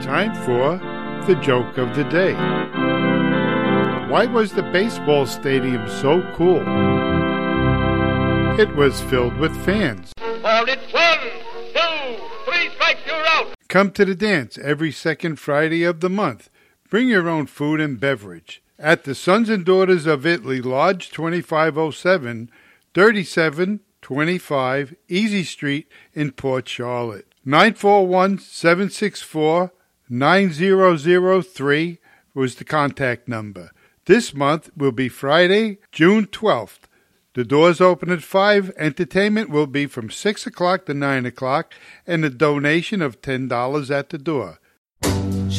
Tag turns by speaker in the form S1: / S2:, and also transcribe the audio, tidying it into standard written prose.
S1: Time for the joke of the day. Why was the baseball stadium so cool? It was filled with fans.
S2: Ball it, 1, 2, 3 strikes, you're out.
S1: Come to the dance every second Friday of the month. Bring your own food and beverage at the Sons and Daughters of Italy, Lodge 2507, 3725 Easy Street in Port Charlotte. 941-764-9003 was the contact number. This month will be Friday, June 12th. The doors open at 5. Entertainment will be from 6 o'clock to 9 o'clock, and a donation of $10 at the door.